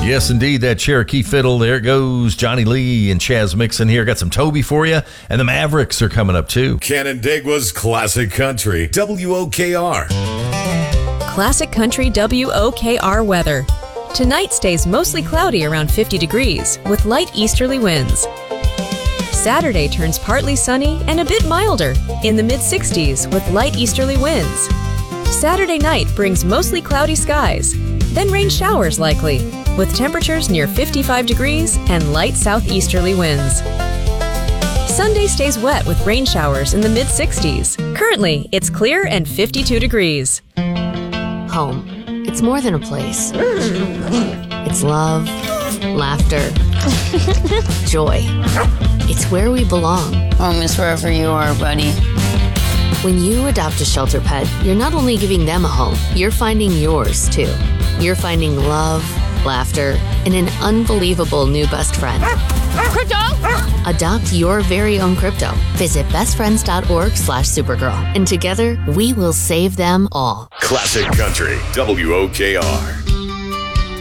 Yes, indeed, that Cherokee fiddle. There it goes. Johnny Lee and Chaz Mixon here. Got some Toby for you, and the Mavericks are coming up too. Canandaigua's Classic Country, WOKR. Classic Country WOKR weather. Tonight stays mostly cloudy around 50 degrees with light easterly winds. Saturday turns partly sunny and a bit milder in the mid-60s with light easterly winds. Saturday night brings mostly cloudy skies, then rain showers likely, with temperatures near 55 degrees and light southeasterly winds. Sunday stays wet with rain showers in the mid-60s. Currently, it's clear and 52 degrees. Home. It's more than a place. It's love, laughter, joy. It's where we belong. Home is wherever you are, buddy. When you adopt a shelter pet, you're not only giving them a home, you're finding yours too. You're finding love, laughter, and an unbelievable new best friend. Crypto! Adopt your very own crypto. Visit bestfriends.org/Supergirl. And together, we will save them all. Classic Country, WOKR.